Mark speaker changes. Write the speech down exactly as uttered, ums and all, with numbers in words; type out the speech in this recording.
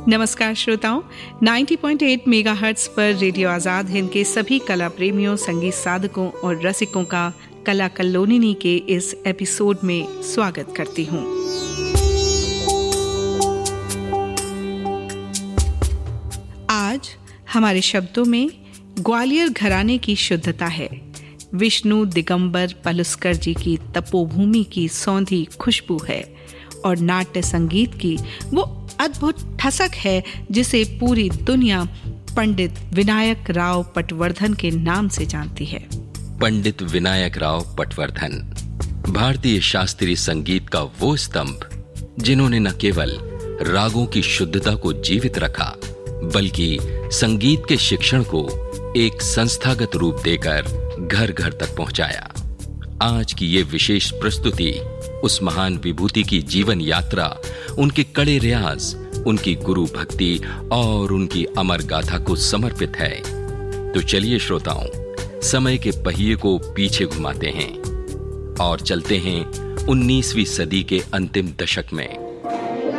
Speaker 1: नमस्कार श्रोताओं, नब्बे पॉइंट आठ मेगाहर्ट्ज पर रेडियो आजाद हिंद के सभी कला प्रेमियों, संगीत साधकों और रसिकों का कला कल्लोनिनी के इस एपिसोड में स्वागत करती हूँ। आज हमारे शब्दों में ग्वालियर घराने की शुद्धता है। विष्णु दिगंबर पलुस्कर जी की तपोभूमि की सौंधी खुशबू है और नाट्य संगीत की वो अद्भुत ठसक है जिसे पूरी दुनिया पंडित विनायक राव पटवर्धन के नाम से जानती है।
Speaker 2: पंडित विनायक राव पटवर्धन भारतीय शास्त्रीय संगीत का वो स्तंभ जिन्होंने न केवल रागों की शुद्धता को जीवित रखा बल्कि संगीत के शिक्षण को एक संस्थागत रूप देकर घर घर तक पहुंचाया। आज की ये विशेष प्रस्तुति उस महान विभूति की जीवन यात्रा, उनके कड़े रियाज, उनकी गुरु भक्ति और उनकी अमर गाथा को समर्पित है। तो चलिए श्रोताओं, समय के पहिए को पीछे घुमाते हैं और चलते हैं उन्नीसवीं सदी के अंतिम दशक में।